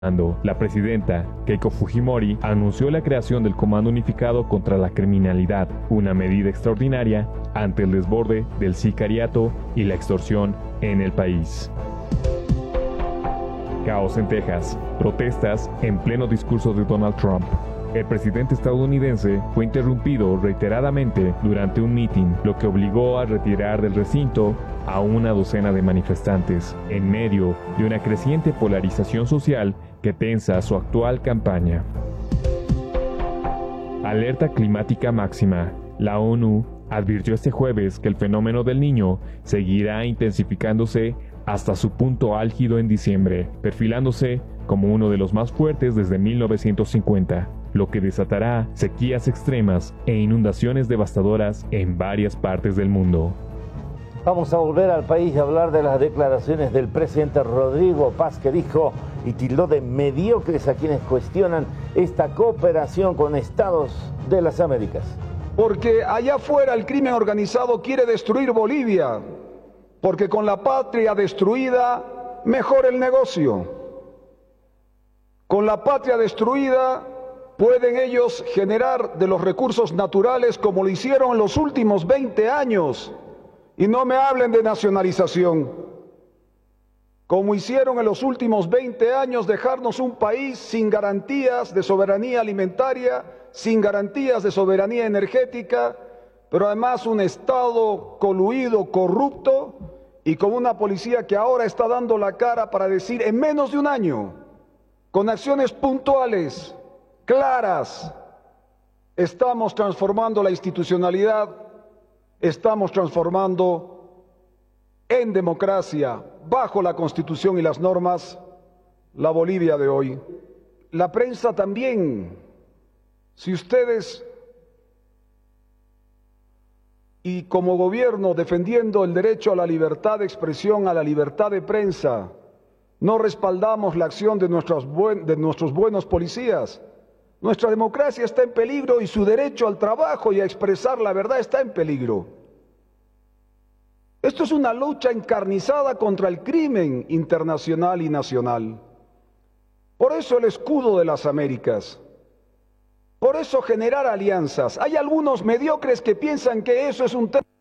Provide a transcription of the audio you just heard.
La presidenta Keiko Fujimori anunció la creación del Comando Unificado contra la Criminalidad, una medida extraordinaria ante el desborde del sicariato y la extorsión en el país. Caos en Texas. Protestas en pleno discurso de Donald Trump. El presidente estadounidense fue interrumpido reiteradamente durante un mitin, lo que obligó a retirar del recinto a una docena de manifestantes, en medio de una creciente polarización social que tensa su actual campaña. Alerta climática máxima. La ONU advirtió este jueves que el fenómeno del Niño seguirá intensificándose hasta su punto álgido en diciembre, perfilándose como uno de los más fuertes desde 1950, lo que desatará sequías extremas e inundaciones devastadoras en varias partes del mundo. Vamos a volver al país y hablar de las declaraciones del presidente Rodrigo Paz, que dijo y tildó de mediocres a quienes cuestionan esta cooperación con Estados de las Américas. Porque allá afuera el crimen organizado quiere destruir Bolivia, porque con la patria destruida mejora el negocio. Con la patria destruida pueden ellos generar de los recursos naturales como lo hicieron en los últimos 20 años. Y no me hablen de nacionalización. Como hicieron en los últimos 20 años, dejarnos un país sin garantías de soberanía alimentaria, sin garantías de soberanía energética, pero además un Estado coluido, corrupto, y con una policía que ahora está dando la cara para decir en menos de un año, con acciones puntuales, claras, estamos transformando la institucionalidad, estamos transformando en democracia, bajo la Constitución y las normas, la Bolivia de hoy. La prensa también, si ustedes, y como gobierno defendiendo el derecho a la libertad de expresión, a la libertad de prensa, no respaldamos la acción de nuestros buenos policías, nuestra democracia está en peligro y su derecho al trabajo y a expresar la verdad está en peligro. Esto es una lucha encarnizada contra el crimen internacional y nacional. Por eso el escudo de las Américas. Por eso generar alianzas. Hay algunos mediocres que piensan que eso es un tema